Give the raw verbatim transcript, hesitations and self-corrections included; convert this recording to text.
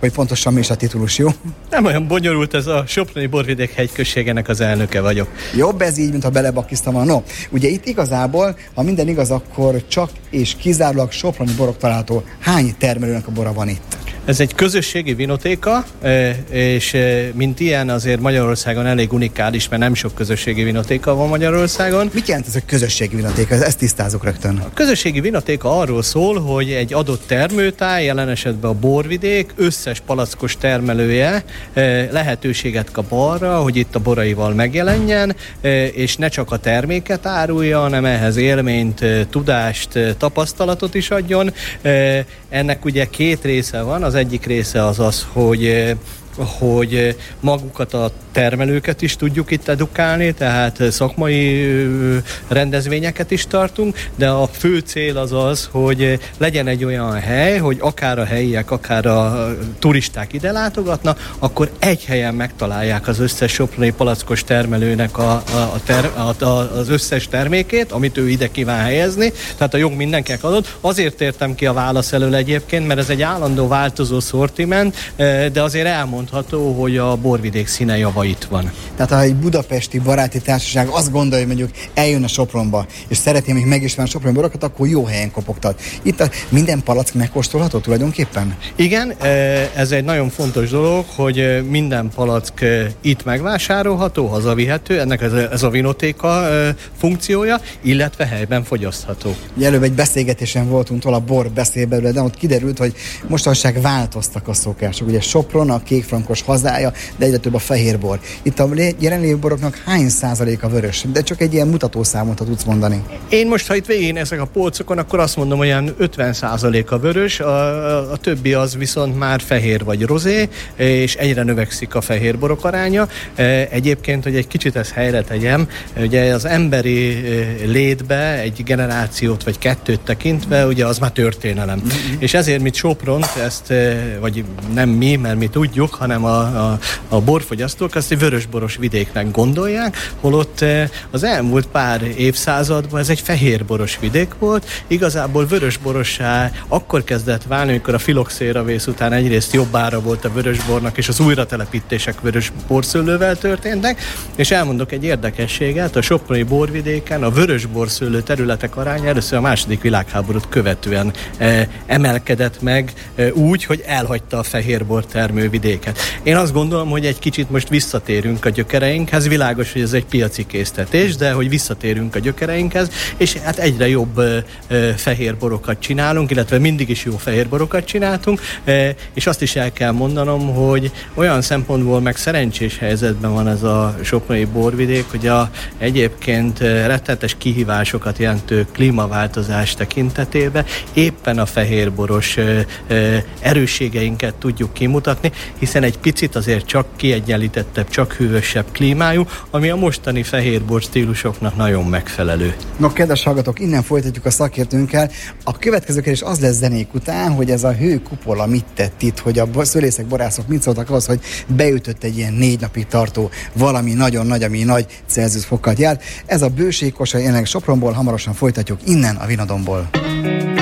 hogy pontosan mi is a titulus, jó? Nem olyan bonyolult, ez a Soproni Borvidék hegyközségének az elnöke vagyok. Jobb ez így, mint ha belebakiztam volna. No, ugye itt igazából, ha minden igaz, akkor csak és kizárólag soproni borok található. Hány termelőnek a bora van itt? Ez egy közösségi vinotéka, és mint ilyen azért Magyarországon elég unikális, mert nem sok közösségi vinotéka van Magyarországon. Mit jelent ez a közösségi vinotéka? Ezt tisztázok rögtön. A közösségi vinotéka arról szól, hogy egy adott termőtáj, jelen esetben a borvidék összes palackos termelője lehetőséget kap arra, hogy itt a boraival megjelenjen, és ne csak a terméket árulja, hanem ehhez élményt, tudást, tapasztalatot is adjon. Ennek ugye két része van. Az egyik része az az, hogy hogy magukat a termelőket is tudjuk itt edukálni, tehát szakmai rendezvényeket is tartunk, de a fő cél az az, hogy legyen egy olyan hely, hogy akár a helyiek, akár a turisták ide látogatnak, akkor egy helyen megtalálják az összes soproni palackos termelőnek a, a, a ter, a, a, az összes termékét, amit ő ide kíván helyezni, tehát a jog mindenkinek adott. Azért értem ki a válasz elől egyébként, mert ez egy állandó változó szortiment, de azért elmondható, hogy a borvidék színe java itt van. Tehát ha egy budapesti baráti társaság azt gondolja, hogy mondjuk eljön a Sopronba, és szeretném még megismerni a soproni borokat, akkor jó helyen kopogtat. Itt a minden palack megkóstolható tulajdonképpen? Igen, ez egy nagyon fontos dolog, hogy minden palack itt megvásárolható, hazavihető, ennek ez a, ez a vinotéka funkciója, illetve helyben fogyasztható. Előbb egy beszélgetésen voltunk, ahol a bor beszél belőle, de ott kiderült, hogy mostanság változtak a szokások. Ugye Sopron a kékfrankos hazája, de egyre több a fehérbor. Itt a jelenlévő boroknak hány százalék a vörös? De csak egy ilyen mutatószámot tudsz mondani. Én most, ha itt végén ezek a polcokon, akkor azt mondom, hogy olyan ötven százalék a vörös, a, a többi az viszont már fehér vagy rozé, és egyre növekszik a fehérborok aránya. Egyébként, hogy egy kicsit ezt helyre tegyem, ugye az emberi létbe egy generációt vagy kettőt tekintve, ugye az már történelem. Mm-hmm. És ezért mi Sopront ezt, vagy nem mi, mert mi tudjuk, hanem a, a, a borfogyasztók ezt egy vörösboros vidéknek gondolják, holott az elmúlt pár évszázadban ez egy fehérboros vidék volt, igazából vörösborossá akkor kezdett válni, amikor a filoxéravész után egyrészt jobb ára volt a vörösbornak, és az újratelepítések vörös borszőlővel történtek, és elmondok egy érdekességet, a soproni borvidéken a vörösborszőlő területek aránya először a második világháborút követően e, emelkedett meg e, úgy, hogy elhagyta a fehérbor termővidéket. Én azt gondolom, hogy egy kicsit most visszatérünk a gyökereinkhez, világos, hogy ez egy piaci késztetés, de hogy visszatérünk a gyökereinkhez, és hát egyre jobb e, e, fehérborokat csinálunk, illetve mindig is jó fehérborokat csináltunk, e, és azt is el kell mondanom, hogy olyan szempontból meg szerencsés helyzetben van ez a soproni borvidék, hogy a egyébként rettenetes kihívásokat jelentő klímaváltozás tekintetében éppen a fehérboros e, e, erősségeinket tudjuk kimutatni, hiszen egy picit azért csak kiegyenlítettebb, csak hűvösebb klímájú, ami a mostani fehérbor stílusoknak nagyon megfelelő. No, kedves hallgatók, innen folytatjuk a szakértőnkkel. A következő kérdés az lesz zenék után, hogy ez a hőkupola mit tett itt, hogy a szőlészek, borászok mit szóltak ahhoz, hogy beütött egy ilyen négy napig tartó valami nagyon nagy, ami nagy Celsius fokkal jár. Ez a bőségkosai jelenleg Sopronból, hamarosan folytatjuk innen a Vinadomból.